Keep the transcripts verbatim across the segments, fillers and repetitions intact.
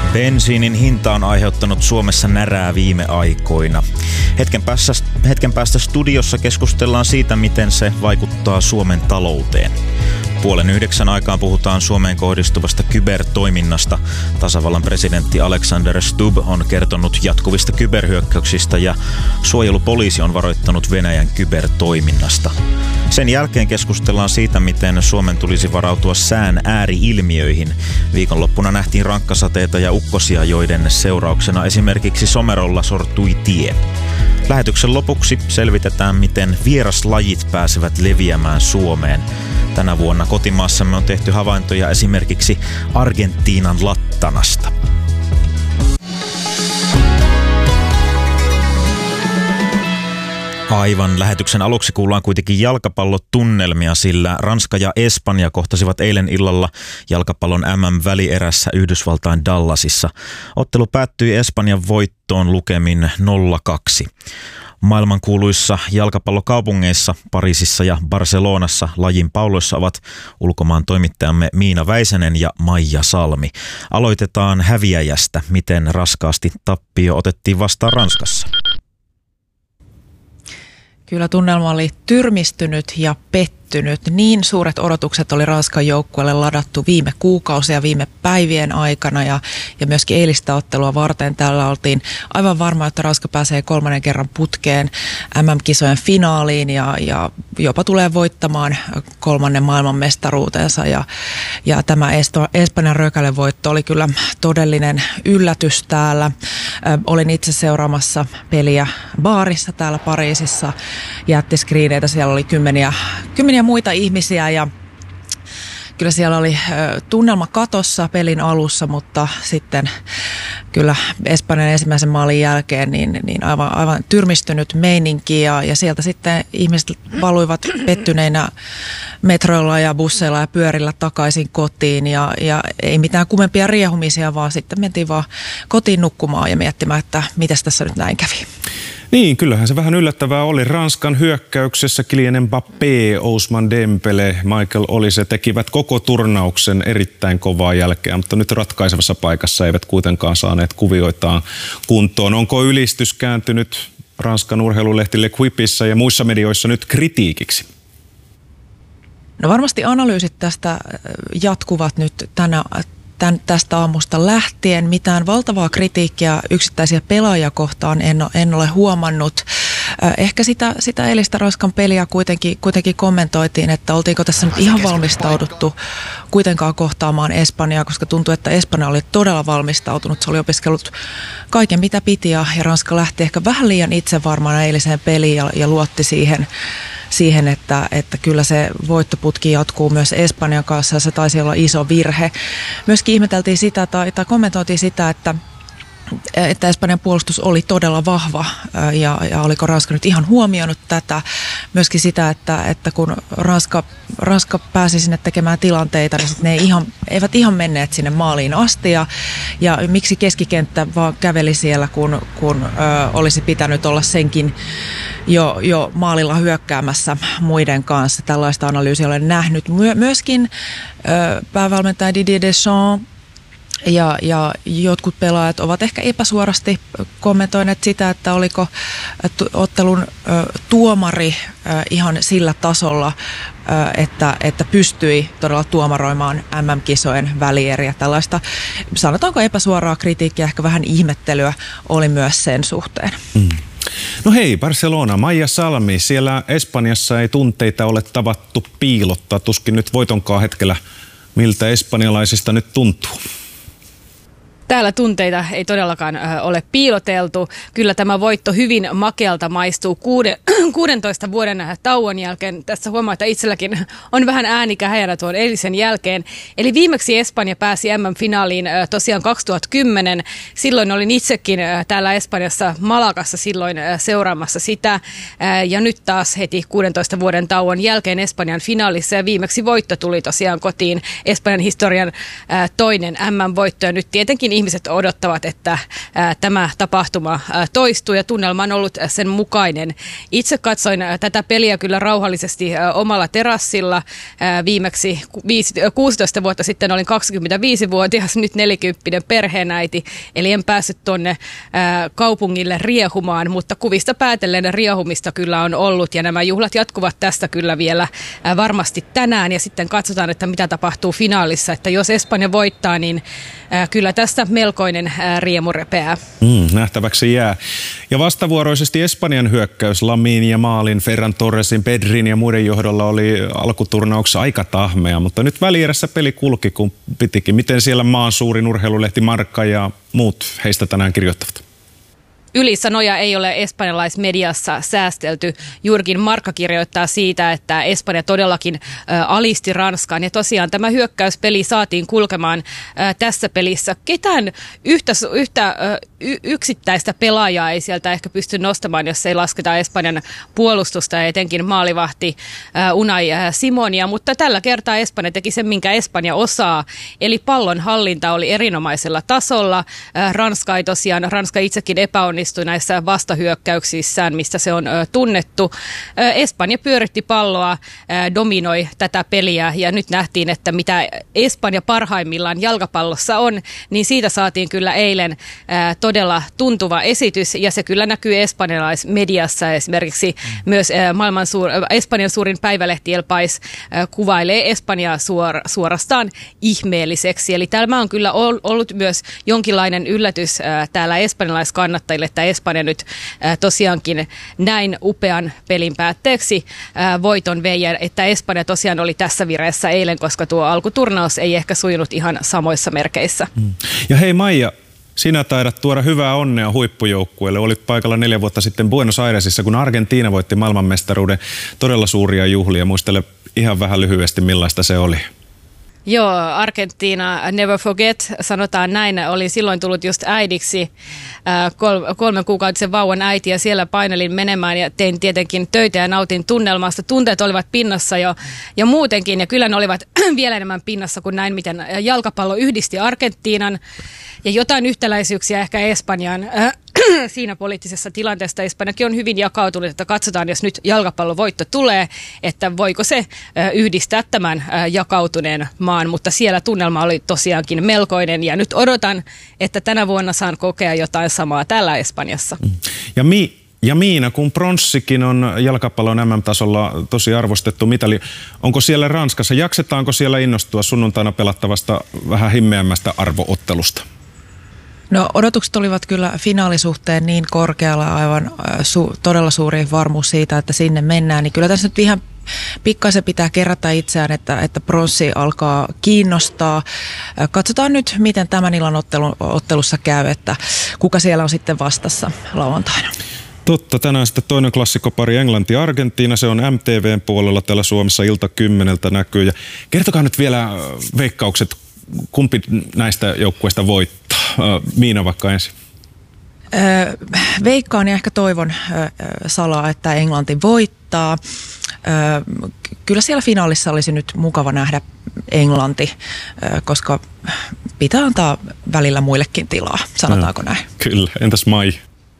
Bensiinin hinta on aiheuttanut Suomessa närää viime aikoina. Hetken päästä, hetken päästä studiossa keskustellaan siitä, miten se vaikuttaa Suomen talouteen. Puolen yhdeksän aikaan puhutaan Suomeen kohdistuvasta kybertoiminnasta. Tasavallan presidentti Alexander Stubb on kertonut jatkuvista kyberhyökkäyksistä ja suojelupoliisi on varoittanut Venäjän kybertoiminnasta. Sen jälkeen keskustellaan siitä, miten Suomen tulisi varautua sään ääri-ilmiöihin. Viikonloppuna nähtiin rankkasateita ja ukkosia, joiden seurauksena esimerkiksi Somerolla sortui tie. Lähetyksen lopuksi selvitetään, miten vieraslajit pääsevät leviämään Suomeen. Tänä vuonna kotimaassamme on tehty havaintoja esimerkiksi Argentiinan lattanasta. Aivan lähetyksen aluksi kuullaan kuitenkin jalkapallotunnelmia, sillä Ranska ja Espanja kohtasivat eilen illalla jalkapallon M M-välierässä Yhdysvaltain Dallasissa. Ottelu päättyi Espanjan voittoon lukemin nolla kaksi. Maailmankuuluissa jalkapallokaupungeissa Pariisissa ja Barcelonassa lajin pauloissa ovat ulkomaan toimittajamme Miina Väisänen ja Maija Salmi. Aloitetaan häviäjästä, miten raskaasti tappio otettiin vastaan Ranskassa. Kyllä tunnelma oli tyrmistynyt ja pettynyt. Niin suuret odotukset oli Ranskan joukkueelle ladattu viime kuukausia, viime päivien aikana ja, ja myöskin eilistä ottelua varten. Täällä oltiin aivan varma, että Ranska pääsee kolmannen kerran putkeen M M-kisojen finaaliin ja, ja jopa tulee voittamaan kolmannen maailmanmestaruutensa. Ja, ja tämä Espanjan rökälevoitto oli kyllä todellinen yllätys täällä. Ö, olin itse seuraamassa peliä baarissa täällä Pariisissa. Jättiskriineitä, siellä oli kymmeniä, kymmeniä muita ihmisiä ja kyllä siellä oli ö, tunnelma katossa pelin alussa, mutta sitten kyllä Espanjan ensimmäisen maalin jälkeen niin, niin aivan, aivan tyrmistynyt meininki ja, ja sieltä sitten ihmiset valuivat pettyneinä metroilla ja busseilla ja pyörillä takaisin kotiin ja, ja ei mitään kummempia riehumisia, vaan sitten mentiin vaan kotiin nukkumaan ja miettimään, että mitäs tässä nyt näin kävi. Niin, kyllähän se vähän yllättävää oli. Ranskan hyökkäyksessä Kylian Mbappé, Ousmane Dembele, Michael Olise tekivät koko turnauksen erittäin kovaa jälkeä, mutta nyt ratkaisevassa paikassa eivät kuitenkaan saaneet kuvioitaan kuntoon. Onko ylistys kääntynyt Ranskan urheilulehti L'Equipissä ja muissa medioissa nyt kritiikiksi? No varmasti analyysit tästä jatkuvat nyt tänä Tän, tästä aamusta lähtien. Mitään valtavaa kritiikkiä yksittäisiä pelaajia kohtaan en, en ole huomannut. Ehkä sitä, sitä eilistä Ranskan peliä kuitenkin, kuitenkin kommentoitiin, että oltiinko tässä nyt ihan valmistauduttu kuitenkaan kohtaamaan Espanjaa, koska tuntuu, että Espanja oli todella valmistautunut. Se oli opiskellut kaiken mitä piti ja, ja Ranska lähti ehkä vähän liian itsevarmana eiliseen peliin ja, ja luotti siihen, siihen että, että kyllä se voittoputki jatkuu myös Espanjan kanssa ja se taisi olla iso virhe. Myöskin ihmeteltiin sitä tai, tai kommentoitiin sitä, että että Espanjan puolustus oli todella vahva ja, ja oliko Ranska nyt ihan huomioinut tätä. Myöskin sitä, että, että kun Ranska, Ranska pääsi sinne tekemään tilanteita, niin ne ei ihan, eivät ihan menneet sinne maaliin asti. Ja, ja miksi keskikenttä vaan käveli siellä, kun, kun ö, olisi pitänyt olla senkin jo, jo maalilla hyökkäämässä muiden kanssa. Tällaista analyysiä olen nähnyt. My, myöskin ö, päävalmentaja Didier Deschamps Ja, ja jotkut pelaajat ovat ehkä epäsuorasti kommentoineet sitä, että oliko ottelun tuomari ihan sillä tasolla, että, että pystyi todella tuomaroimaan M M-kisojen välieriä. Tällaista, sanotaanko epäsuoraa kritiikkiä, ehkä vähän ihmettelyä oli myös sen suhteen. Mm. No hei, Barcelona, Maija Salmi, siellä Espanjassa ei tunteita ole tavattu piilottaa, tuskin nyt voitonkaan hetkellä. Miltä espanjalaisista nyt tuntuu? Täällä tunteita ei todellakaan ö, ole piiloteltu. Kyllä tämä voitto hyvin makealta maistuu kuuden, kuudentoista vuoden tauon jälkeen. Tässä huomaa, että itselläkin on vähän ääni kähäjänä tuon eilisen jälkeen. Eli viimeksi Espanja pääsi M M-finaaliin ö, tosiaan kaksituhattakymmenen. Silloin olin itsekin ö, täällä Espanjassa Malagassa silloin ö, seuraamassa sitä. Ö, ja nyt taas heti kuudentoista vuoden tauon jälkeen Espanjan finaalissa. Ja viimeksi voitto tuli tosiaan kotiin. Espanjan historian ö, toinen M M-voitto. Ja nyt tietenkin ihmiset odottavat, että ää, tämä tapahtuma ää, toistuu ja tunnelma on ollut sen mukainen. Itse katsoin ää, tätä peliä kyllä rauhallisesti ää, omalla terassilla. Ää, viimeksi viisi, kuusitoista vuotta sitten olin kaksikymmentäviisivuotias, nyt nelikymppinen perheenäiti, eli en päässyt tuonne ää, kaupungille riehumaan, mutta kuvista päätellen riehumista kyllä on ollut ja nämä juhlat jatkuvat tästä kyllä vielä ää, varmasti tänään ja sitten katsotaan, että mitä tapahtuu finaalissa, että jos Espanja voittaa, niin ää, kyllä tästä melkoinen ää, riemu repeää. Mm, nähtäväksi jää. Ja vastavuoroisesti Espanjan hyökkäys Lamin ja Maalin, Ferran Torresin, Pedrin ja muiden johdolla oli alkuturnauksessa aika tahmea, mutta nyt välierässä peli kulki, kun pitikin. Miten siellä maan suurin urheilulehti Marca ja muut heistä tänään kirjoittavat? Ylisanoja ei ole espanjalaismediassa säästelty. Juurikin Marca kirjoittaa siitä, että Espanja todellakin ä, alisti Ranskaan. Ja tosiaan tämä hyökkäyspeli saatiin kulkemaan ä, tässä pelissä. Ketään yhtä, yhtä ä, y, yksittäistä pelaajaa ei sieltä ehkä pysty nostamaan, jos ei lasketa Espanjan puolustusta ja etenkin maalivahti ä, Unai ä, Simonia. Mutta tällä kertaa Espanja teki sen, minkä Espanja osaa. Eli pallon hallinta oli erinomaisella tasolla. Ä, Ranska ei tosiaan, Ranska itsekin epäonnistui näissä vastahyökkäyksissään, mistä se on ö, tunnettu. Ö, Espanja pyöritti palloa, ö, dominoi tätä peliä ja nyt nähtiin, että mitä Espanja parhaimmillaan jalkapallossa on, niin siitä saatiin kyllä eilen ö, todella tuntuva esitys ja se kyllä näkyy espanjalaismediassa. Esimerkiksi mm. myös ö, maailman suur, ö, Espanjan suurin päivälehti El País ö, kuvailee Espanjaa suor, suorastaan ihmeelliseksi. Eli tämä on kyllä ollut myös jonkinlainen yllätys ö, täällä espanjalaiskannattajille, että Espanja nyt äh, tosiaankin näin upean pelin päätteeksi äh, voiton vei, että Espanja tosiaan oli tässä vireessä eilen, koska tuo alkuturnaus ei ehkä sujunut ihan samoissa merkeissä. Mm. Ja hei Maija, sinä taidat tuoda hyvää onnea huippujoukkueelle. Olit paikalla neljä vuotta sitten Buenos Airesissa, kun Argentiina voitti maailmanmestaruuden. Todella suuria juhlia. Muistele ihan vähän lyhyesti, millaista se oli. Joo, Argentiina, never forget, sanotaan näin, oli silloin tullut just äidiksi, kol- kolmen kuukautisen vauvan äiti ja siellä painelin menemään ja tein tietenkin töitä ja nautin tunnelmasta. Tunteet olivat pinnassa jo ja muutenkin ja kyllä ne olivat vielä enemmän pinnassa kuin näin, miten jalkapallo yhdisti Argentiinan ja jotain yhtäläisyyksiä ehkä Espanjaan. Siinä poliittisessa tilanteessa Espanjakin on hyvin jakautunut, että katsotaan, jos nyt jalkapallovoitto tulee, että voiko se yhdistää tämän jakautuneen maan, mutta siellä tunnelma oli tosiaankin melkoinen ja nyt odotan, että tänä vuonna saan kokea jotain samaa täällä Espanjassa. Ja mi- Ja Miina, kun pronssikin on jalkapallon M M-tasolla tosi arvostettu mitali, onko siellä Ranskassa, jaksetaanko siellä innostua sunnuntaina pelattavasta vähän himmeämmästä arvoottelusta? No odotukset olivat kyllä finaalisuhteen niin korkealla, aivan su- todella suuri varmuus siitä, että sinne mennään, niin kyllä tässä nyt ihan pikkaisen pitää kerätä itseään, että, että pronssi alkaa kiinnostaa. Katsotaan nyt, miten tämän illan ottelu, ottelussa käy, että kuka siellä on sitten vastassa lauantaina. Totta, tänään sitten toinen klassikkopari Englanti-Argentiina, se on M T V:n puolella täällä Suomessa ilta kymmeneltä näkyy. Ja kertokaa nyt vielä veikkaukset, kumpi näistä joukkueista voittaa? Miina vaikka ensin. Öö, veikkaan ja ehkä toivon öö, salaa, että Englanti voittaa. Öö, kyllä siellä finaalissa olisi nyt mukava nähdä Englanti, öö, koska pitää antaa välillä muillekin tilaa, sanotaanko näin? Kyllä, entäs Mai?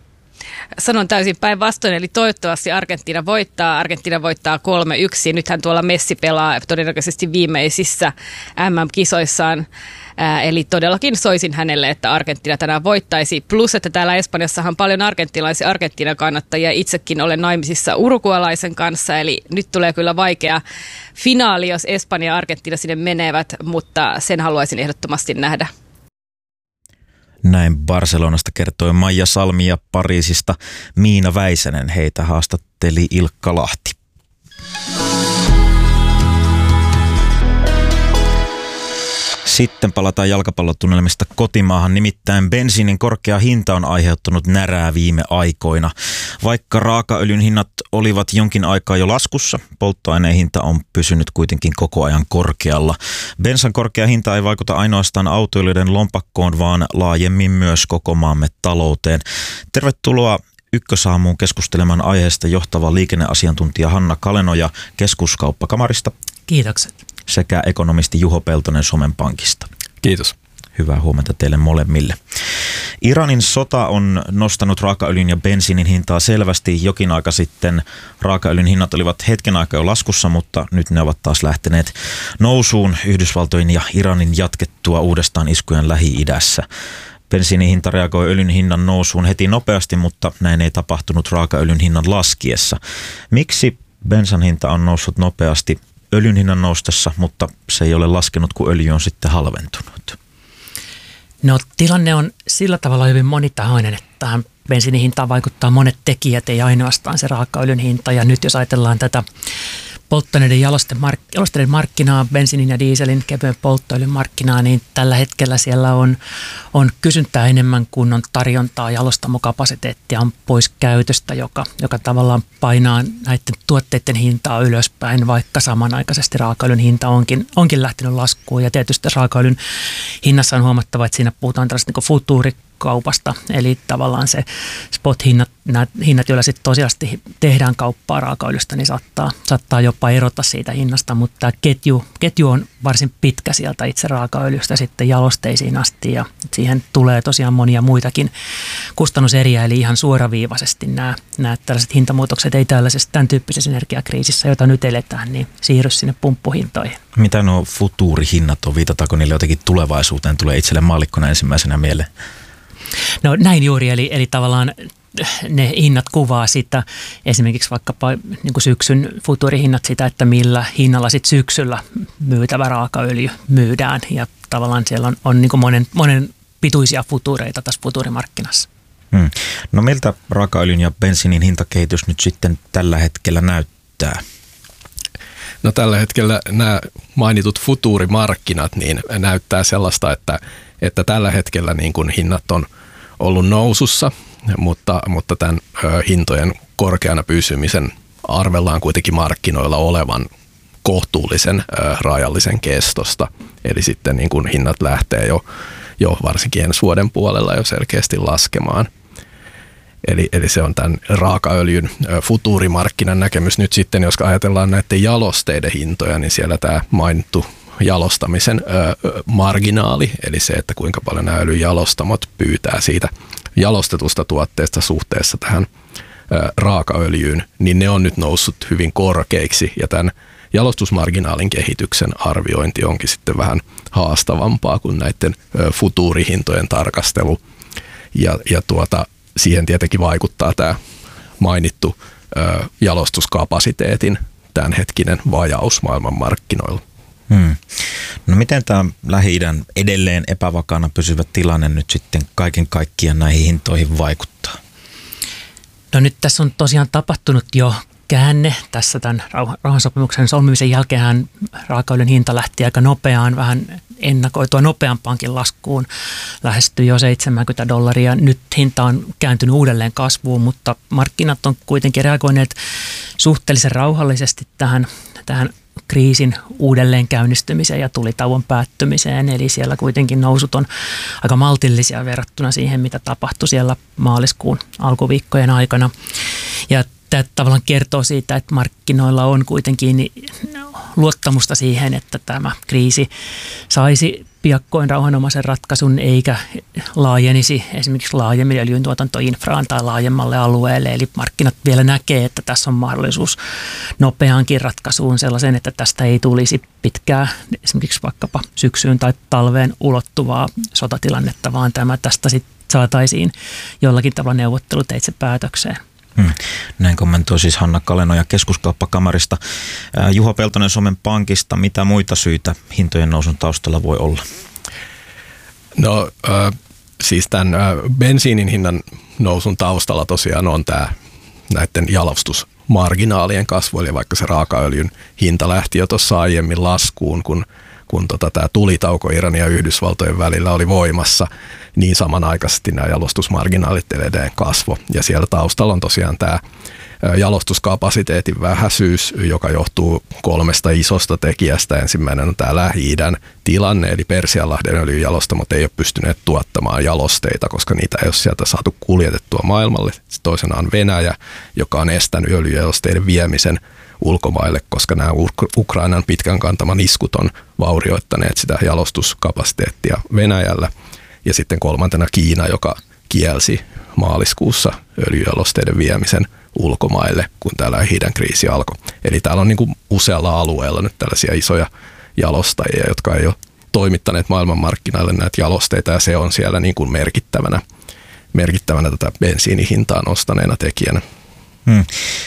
Sanon täysin päinvastoin, eli toivottavasti Argentiina voittaa. Argentiina voittaa kolme yksi. Nythän tuolla Messi pelaa todennäköisesti viimeisissä M M-kisoissaan. Ää, eli todellakin soisin hänelle, että Argentiina tänään voittaisi. Plus, että täällä Espanjassahan on paljon argentilaisia Argentiinan kannattajia. Itsekin olen naimisissa urugualaisen kanssa, eli nyt tulee kyllä vaikea finaali, jos Espanja ja Argentiina sinne menevät, mutta sen haluaisin ehdottomasti nähdä. Näin Barcelonasta kertoi Maija Salmi ja Pariisista Miina Väisänen. Heitä haastatteli Ilkka Lahti. Sitten palataan jalkapallotunnelmista kotimaahan, nimittäin bensiinin korkea hinta on aiheuttanut närää viime aikoina. Vaikka raakaöljyn hinnat olivat jonkin aikaa jo laskussa, polttoaineen hinta on pysynyt kuitenkin koko ajan korkealla. Bensan korkea hinta ei vaikuta ainoastaan autoilijoiden lompakkoon, vaan laajemmin myös koko maamme talouteen. Tervetuloa Ykkösaamuun keskustelemaan aiheesta johtava liikenneasiantuntija Hanna Kalenoja Keskuskauppakamarista. Kiitokset. Sekä ekonomisti Juho Peltonen Suomen Pankista. Kiitos. Hyvää huomenta teille molemmille. Iranin sota on nostanut raakaöljyn ja bensiinin hintaa selvästi. Jokin aika sitten raakaöljyn hinnat olivat hetken aikaa jo laskussa, mutta nyt ne ovat taas lähteneet nousuun Yhdysvaltojen ja Iranin jatkettua uudestaan iskujen Lähi-idässä. Bensiinin hinta reagoi öljyn hinnan nousuun heti nopeasti, mutta näin ei tapahtunut raakaöljyn hinnan laskiessa. Miksi bensan hinta on noussut nopeasti öljyn hinnan noustessa, mutta se ei ole laskenut, kun öljy on sitten halventunut? No tilanne on sillä tavalla hyvin monitahoinen, että tähän bensiinin hintaan vaikuttaa monet tekijät, ei ainoastaan se raakaöljyn hinta. Ja nyt jos ajatellaan tätä polttoaineiden jalosteiden markkinaa, bensiinin ja dieselin kevyen polttoöljyn markkinaa, niin tällä hetkellä siellä on, on kysyntää enemmän kuin on tarjontaa. Jalostamokapasiteettia on pois käytöstä, joka, joka tavallaan painaa näiden tuotteiden hintaa ylöspäin, vaikka samanaikaisesti raakaöljyn hinta onkin, onkin lähtenyt laskuun. Ja tietysti raakaöljyn hinnassa on huomattava, että siinä puhutaan tällaista niin futuurikaupasta, eli tavallaan se spot-hinnat, nämä hinnat, joilla sitten tosiasti tehdään kauppaa raakaöljystä, niin saattaa, saattaa jopa erota siitä hinnasta, mutta tämä ketju, ketju on varsin pitkä sieltä itse raakaöljystä sitten jalosteisiin asti, ja siihen tulee tosiaan monia muitakin kustannuseriä, eli ihan suoraviivaisesti nämä, nämä tällaiset hintamuutokset ei tällaisessa tämän tyyppisessä energiakriisissä, jota nyt eletään, niin siirry sinne pumppuhintoihin. Mitä nuo futuurihinnat on? Viitataanko niille jotenkin tulevaisuuteen? Tulee itselle maallikkona ensimmäisenä mieleen. No näin juuri, eli, eli tavallaan ne hinnat kuvaa sitä, esimerkiksi vaikkapa niin kuin syksyn futuurihinnat sitä, että millä hinnalla sit syksyllä myytävä raakaöljy myydään, ja tavallaan siellä on, on niin kuin monen, monen pituisia futuureita tässä futuurimarkkinassa. Hmm. No miltä raakaöljyn ja bensiinin hintakehitys nyt sitten tällä hetkellä näyttää? No tällä hetkellä nämä mainitut futuurimarkkinat niin näyttää sellaista, että, että tällä hetkellä niin kuin hinnat on ollut nousussa, mutta, mutta tämän ö, hintojen korkeana pysymisen arvellaan kuitenkin markkinoilla olevan kohtuullisen ö, rajallisen kestosta. Eli sitten niin kuin hinnat lähtee jo, jo varsinkin ensi vuoden puolella jo selkeästi laskemaan. Eli, eli se on tämän raakaöljyn futuurimarkkinan näkemys. Nyt sitten, jos ajatellaan näiden jalosteiden hintoja, niin siellä tämä mainittu jalostamisen ö, marginaali, eli se, että kuinka paljon nämä öljyjalostamot pyytää siitä jalostetusta tuotteesta suhteessa tähän ö, raakaöljyyn, niin ne on nyt noussut hyvin korkeiksi, ja tämän jalostusmarginaalin kehityksen arviointi onkin sitten vähän haastavampaa kuin näiden ö, futuurihintojen tarkastelu, ja, ja tuota, siihen tietenkin vaikuttaa tämä mainittu ö, jalostuskapasiteetin tämänhetkinen vajaus maailmanmarkkinoilla. Hmm. No miten tämä Lähi-idän edelleen epävakaana pysyvä tilanne nyt sitten kaiken kaikkiaan näihin hintoihin vaikuttaa? No nyt tässä on tosiaan tapahtunut jo käänne tässä tämän rauhansopimuksen solmimisen jälkeen. Raakaöljyn hinta lähti aika nopeaan, vähän ennakoitua nopeampaankin laskuun, lähestyi jo seitsemänkymmentä dollaria. Nyt hinta on kääntynyt uudelleen kasvuun, mutta markkinat on kuitenkin reagoineet suhteellisen rauhallisesti tähän, tähän kriisin uudelleen käynnistymiseen ja tulitauon päättymiseen. Eli siellä kuitenkin nousut on aika maltillisia verrattuna siihen, mitä tapahtui siellä maaliskuun alkuviikkojen aikana. Ja tämä tavallaan kertoo siitä, että markkinoilla on kuitenkin luottamusta siihen, että tämä kriisi saisi piakkoin rauhanomaisen ratkaisun eikä laajenisi esimerkiksi laajemmin öljyntuotantoinfraan tai laajemmalle alueelle. Eli markkinat vielä näkee, että tässä on mahdollisuus nopeaankin ratkaisuun sellaisen, että tästä ei tulisi pitkää esimerkiksi vaikkapa syksyyn tai talveen ulottuvaa sotatilannetta, vaan tämä tästä sitten saataisiin jollakin tavalla neuvotteluteitse päätökseen. Hmm. Näin kommentoi siis Hanna Kalenoja Keskuskauppakamarista. Juho Peltonen Suomen Pankista. Mitä muita syitä hintojen nousun taustalla voi olla? No äh, siis tämän äh, bensiinin hinnan nousun taustalla tosiaan on tämä näiden jalostusmarginaalien kasvu, eli vaikka se raakaöljyn hinta lähti jo tuossa aiemmin laskuun, kun kun tota, tämä tulitauko Iranin ja Yhdysvaltojen välillä oli voimassa, niin samanaikaisesti nämä jalostusmarginaalit edelleen kasvo. Ja siellä taustalla on tosiaan tämä jalostuskapasiteetin vähäisyys, joka johtuu kolmesta isosta tekijästä. Ensimmäinen on tämä Lähi-idän tilanne, eli Persianlahden öljyjalostamot ei ole pystyneet tuottamaan jalosteita, koska niitä ei ole sieltä saatu kuljetettua maailmalle. Toisena on Venäjä, joka on estänyt öljyjalosteiden viemisen ulkomaille, koska nämä Ukrainan pitkän kantaman iskut on vaurioittaneet sitä jalostuskapasiteettia Venäjällä. Ja sitten kolmantena Kiina, joka kielsi maaliskuussa öljyjalosteiden viemisen ulkomaille, kun tämä Lähi-idän kriisi alkoi. Eli täällä on niin kuin usealla alueella nyt tällaisia isoja jalostajia, jotka ei ole toimittaneet maailmanmarkkinoille näitä jalosteita, ja se on siellä niin kuin merkittävänä, merkittävänä tätä bensiinihintaa nostaneena tekijänä. Hmm.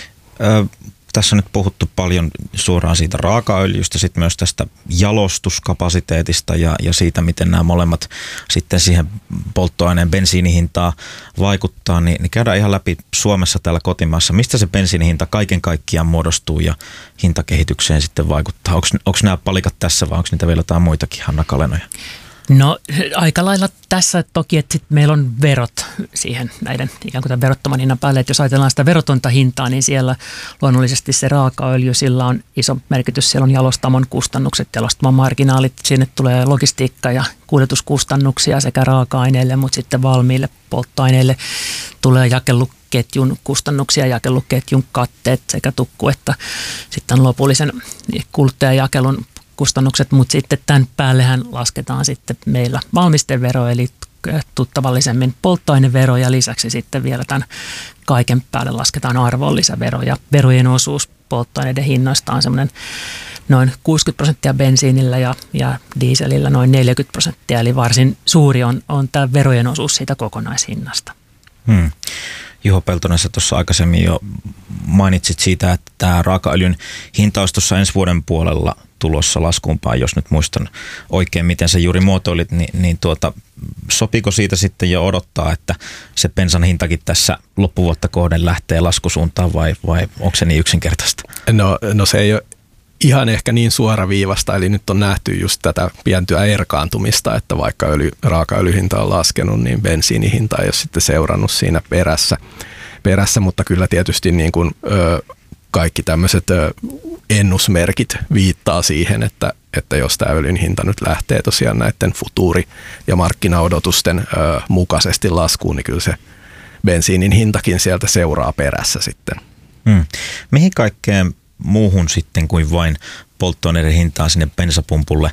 Ö, tässä on nyt puhuttu paljon suoraan siitä raakaöljystä, sitten myös tästä jalostuskapasiteetista ja, ja siitä, miten nämä molemmat sitten siihen polttoaineen bensiinihintaan vaikuttaa, niin, niin käydään ihan läpi Suomessa täällä kotimaassa. Mistä se bensiinihinta kaiken kaikkiaan muodostuu ja hintakehitykseen sitten vaikuttaa? Onko nämä palikat tässä vai onko niitä vielä jotain muitakin, Hanna Kalenoja? No aika lailla tässä toki, että sit meillä on verot siihen näiden ikään kuin tämän verottoman hinnan päälle, että jos ajatellaan sitä verotonta hintaa, niin siellä luonnollisesti se raakaöljy, sillä on iso merkitys, siellä on jalostamon kustannukset, jalostamon marginaalit, sinne tulee logistiikka ja kuljetuskustannuksia sekä raaka-aineille, mutta sitten valmiille polttoaineille tulee jakeluketjun kustannuksia, jakeluketjun katteet sekä tukku, että sitten lopullisen kuluttajajakelun kustannukset, mutta sitten tämän päällehän lasketaan sitten meillä valmistevero, eli tuttavallisemmin polttoainevero ja lisäksi sitten vielä tämän kaiken päälle lasketaan arvonlisävero ja verojen osuus polttoaineiden hinnoista on semmoinen noin kuusikymmentä prosenttia bensiinillä ja, ja dieselillä noin neljäkymmentä prosenttia, eli varsin suuri on, on tämä verojen osuus siitä kokonaishinnasta. Hmm. Juho Peltonen, sä tuossa aikaisemmin jo mainitsit siitä, että tämä raakaöljyn hinta olisi tuossa ensi vuoden puolella tulossa laskuunpäin, jos nyt muistan oikein, miten se juuri muotoilit, niin, niin tuota, sopiko siitä sitten jo odottaa, että se bensan hintakin tässä loppuvuotta kohden lähtee laskusuuntaan vai, vai onko se niin yksinkertaista? No, no se ei ole ihan ehkä niin suoraviivasta, eli nyt on nähty just tätä pientyä erkaantumista, että vaikka öljy, raakaöljyhinta on laskenut, niin bensiinihinta ei ole sitten seurannut siinä perässä, perässä mutta kyllä tietysti niin kuin, ö, kaikki tämmöiset ö, ennusmerkit viittaa siihen, että, että jos tämä öljyn hinta nyt lähtee tosiaan näiden futuuri- ja markkinaodotusten ö, mukaisesti laskuun, niin kyllä se bensiinin hintakin sieltä seuraa perässä sitten. Hmm. Mihin kaikkeen muuhun sitten kuin vain polttoaineiden hintaan sinne bensapumpulle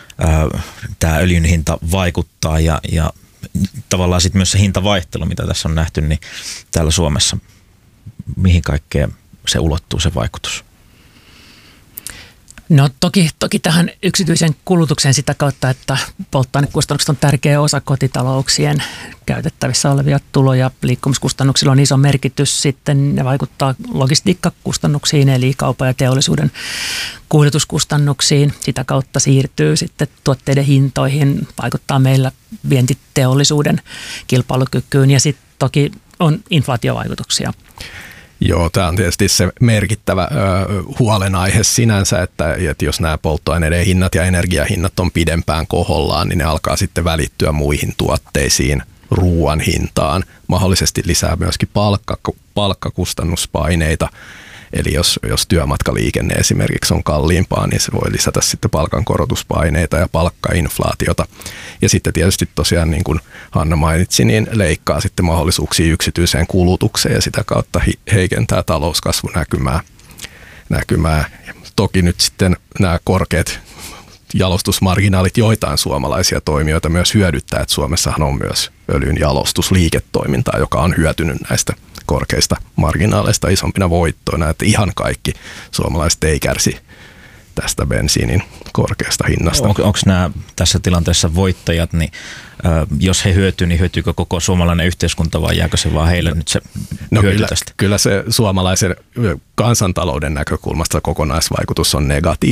tämä öljyn hinta vaikuttaa ja, ja tavallaan sitten myös se hintavaihtelu, mitä tässä on nähty, niin täällä Suomessa, mihin kaikkeen se ulottuu se vaikutus? No toki, toki tähän yksityisen kulutukseen sitä kautta, että polttoainekustannukset on tärkeä osa kotitalouksien käytettävissä olevia tuloja. Liikkumiskustannuksilla on iso merkitys. Sitten ne vaikuttaa logistiikkakustannuksiin eli kaupan ja teollisuuden kuljetuskustannuksiin. Sitä kautta siirtyy sitten tuotteiden hintoihin, vaikuttaa meillä vientiteollisuuden kilpailukykyyn ja sitten toki on inflaatiovaikutuksia. Joo, tämä on tietysti se merkittävä ö, huolenaihe sinänsä, että, että jos nämä polttoaineiden hinnat ja energiahinnat on pidempään kohollaan, niin ne alkaa sitten välittyä muihin tuotteisiin, ruoan hintaan, mahdollisesti lisää myöskin palkka, palkkakustannuspaineita. Eli jos, jos työmatkaliikenne esimerkiksi on kalliimpaa, niin se voi lisätä sitten palkankorotuspaineita ja palkkainflaatiota. Ja sitten tietysti tosiaan, niin kuin Hanna mainitsi, niin leikkaa sitten mahdollisuuksia yksityiseen kulutukseen ja sitä kautta heikentää talouskasvunäkymää. Näkymää. Toki nyt sitten nämä korkeat jalostusmarginaalit joitain suomalaisia toimijoita myös hyödyttää, että Suomessahan on myös öljyn jalostusliiketoimintaa, joka on hyötynyt näistä korkeista marginaaleista isompina voittoina, että ihan kaikki suomalaiset ei kärsi tästä bensiinin korkeasta hinnasta. On, onko nämä tässä tilanteessa voittajat, niin ö, jos he hyötyy, niin hyötyykö koko suomalainen yhteiskunta vai jääkö se vaan heille nyt se no hyöty kyllä, tästä? Kyllä se suomalaisen kansantalouden näkökulmasta kokonaisvaikutus on negatiivinen.